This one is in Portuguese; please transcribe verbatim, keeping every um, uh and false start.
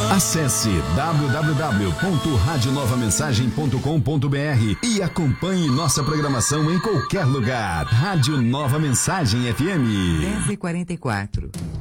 Acesse w w w ponto rádio nova mensagem ponto com ponto b r e acompanhe nossa programação em qualquer lugar. Rádio Nova Mensagem F M. dez e quarenta e quatro.